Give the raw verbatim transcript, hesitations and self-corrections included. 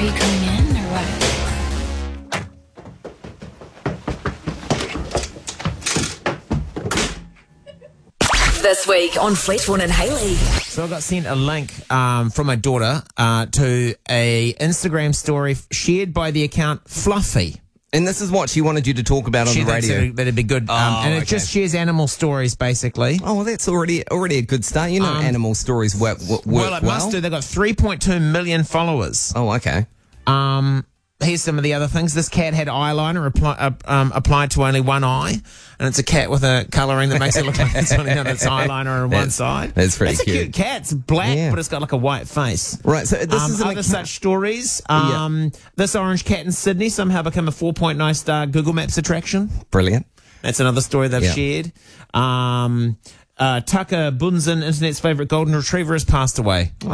you coming in or what? This week on Fletchborn and Haley. So I got sent a link um, from my daughter uh, to a Instagram story shared by the account Fluffy. And this is what she wanted you to talk about on She the thinks radio. that'd, that'd be good. Oh, um, and it okay. just shares animal stories, basically. Oh, well, that's already already a good start. You know, Um, animal stories work, work Well, it must do. They've got three point two million followers. Oh, okay. Um, here's some of the other things. This cat had eyeliner apply, uh, um, applied to only one eye, and it's a cat with a colouring that makes it look like it's only got its eyeliner on one That's- side. that's pretty It's a cute. cute cat. It's black, Yeah. but it's got like a white face. Right, so this um, is an other account- such stories. Um, This orange cat in Sydney somehow become a four point nine star Google Maps attraction. Brilliant. That's another story they've Yeah. shared. Um, uh, Tucker Bunzen, internet's favourite golden retriever, has passed away.